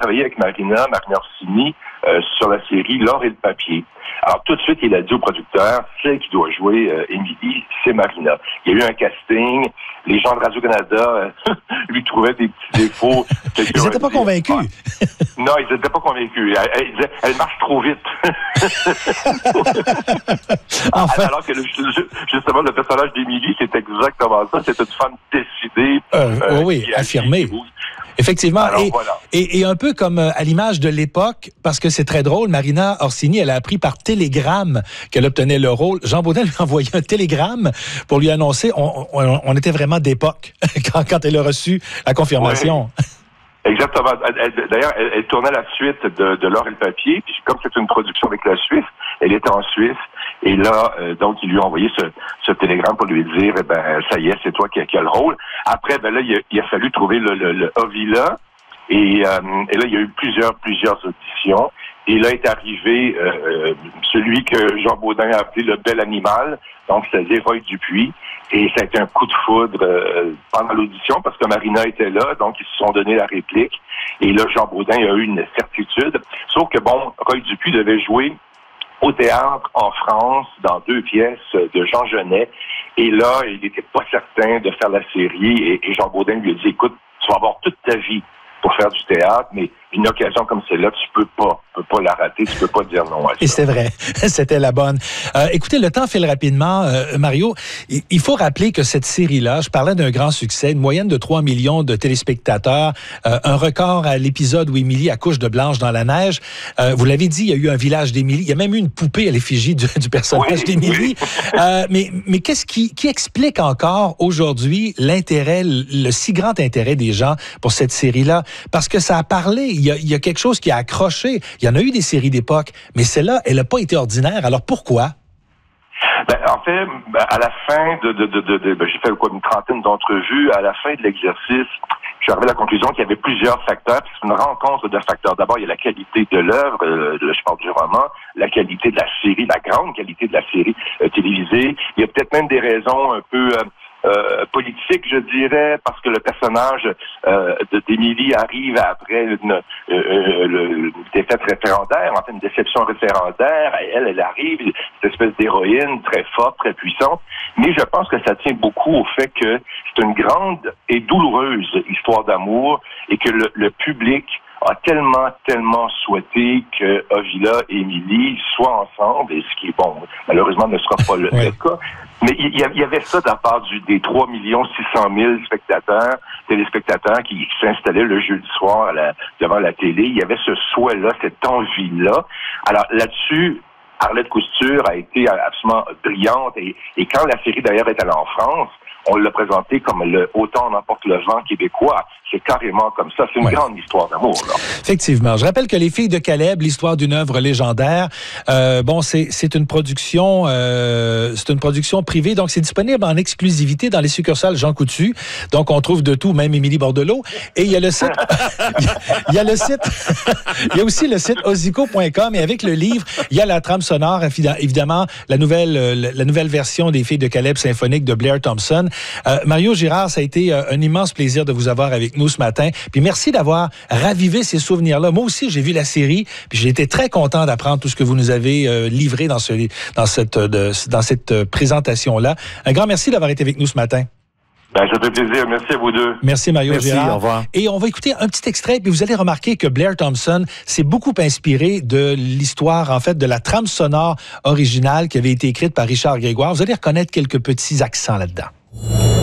travailler avec Marina Orsini, sur la série L'or et le papier. Alors, tout de suite, il a dit au producteur, celle qui doit jouer Émilie, c'est Marina. Il y a eu un casting. Les gens de Radio-Canada lui trouvaient des petits défauts. Ils n'étaient pas convaincus. Non, ils n'étaient pas convaincus. Elle disait, elle marche trop vite. Enfin. Alors que, justement, le personnage d'Émilie, c'est exactement ça. C'est une femme décidée. Oui, affirmée. Effectivement. Alors, voilà. Et un peu comme à l'image de l'époque, parce que c'est très drôle, Marina Orsini, elle a appris par télégramme qu'elle obtenait le rôle. Jean Baudin lui a envoyé un télégramme pour lui annoncer. On était vraiment d'époque quand elle a reçu la confirmation. Oui. Exactement. D'ailleurs, elle tournait la suite de L'or et le papier. Puis comme c'est une production avec la Suisse, elle était en Suisse. Et là, donc, il lui a envoyé ce télégramme pour lui dire, ça y est, c'est toi qui as le rôle. Après, là, il a fallu trouver le Ovila. Et là, il y a eu plusieurs auditions. Et là est arrivé celui que Jean Baudin a appelé le bel animal, donc c'est-à-dire Roy Dupuis. Et ça a été un coup de foudre pendant l'audition, parce que Marina était là, donc ils se sont donné la réplique. Et là, Jean Baudin a eu une certitude. Sauf que, Roy Dupuis devait jouer au théâtre en France, dans 2 pièces de Jean Genet. Et là, il n'était pas certain de faire la série. Et Jean Baudin lui a dit, écoute, tu vas avoir toute ta vie pour faire du théâtre, mais une occasion comme celle-là, tu peux pas la rater, tu peux pas dire non à ça. Et c'est vrai, c'était la bonne. Écoutez, le temps file rapidement, Mario. Il faut rappeler que cette série-là, je parlais d'un grand succès, une moyenne de 3 millions de téléspectateurs, un record à l'épisode où Émilie accouche de Blanche dans la neige. Vous l'avez dit, il y a eu un village d'Émilie, il y a même eu une poupée à l'effigie du personnage d'Émilie. Mais qu'est-ce qui explique encore aujourd'hui l'intérêt, le si grand intérêt des gens pour cette série-là? Parce que ça a parlé, il y a quelque chose qui a accroché. Il y en a eu des séries d'époque, mais celle-là, elle n'a pas été ordinaire. Alors pourquoi? En fait, à la fin j'ai fait une trentaine d'entrevues. À la fin de l'exercice, je suis arrivé à la conclusion qu'il y avait plusieurs facteurs. C'est une rencontre de facteurs. D'abord, il y a la qualité de l'œuvre, je parle du roman, la qualité de la série, la grande qualité de la série télévisée. Il y a peut-être même des raisons un peu politique, je dirais, parce que le personnage d'Émilie arrive après une défaite référendaire, en fait une déception référendaire. Elle arrive, cette espèce d'héroïne très forte, très puissante. Mais je pense que ça tient beaucoup au fait que c'est une grande et douloureuse histoire d'amour et que le public a tellement souhaité que Ovila et Émilie soient ensemble, et ce qui, malheureusement ne sera pas le cas. Mais il y avait ça de la part des 3 600 000 téléspectateurs qui s'installaient le jeudi soir devant la télé. Il y avait ce souhait-là, cette envie-là. Alors là-dessus, Arlette Couture a été absolument brillante. Et quand la série d'ailleurs est allée en France, on l'a présenté comme le Autant en emporte le vent québécois. C'est carrément comme ça. C'est une grande histoire d'amour, là. Effectivement. Je rappelle que Les Filles de Caleb, l'histoire d'une œuvre légendaire, c'est une production privée. Donc, c'est disponible en exclusivité dans les succursales Jean Coutu. Donc, on trouve de tout, même Émilie Bordelot. Et il y a le site, il y a aussi le site ozico.com. Et avec le livre, il y a la trame sonore, évidemment, la nouvelle version des Filles de Caleb symphonique de Blair Thompson. Mario Girard, ça a été un immense plaisir de vous avoir avec nous ce matin. Puis merci d'avoir ravivé ces souvenirs-là. Moi aussi, j'ai vu la série, puis j'ai été très content d'apprendre tout ce que vous nous avez livré dans cette présentation-là. Un grand merci d'avoir été avec nous ce matin. Ça fait plaisir. Merci à vous deux. Merci Mario Girard. Au revoir. Et on va écouter un petit extrait, puis vous allez remarquer que Blair Thompson s'est beaucoup inspiré de l'histoire, en fait, de la trame sonore originale qui avait été écrite par Richard Grégoire. Vous allez reconnaître quelques petits accents là-dedans.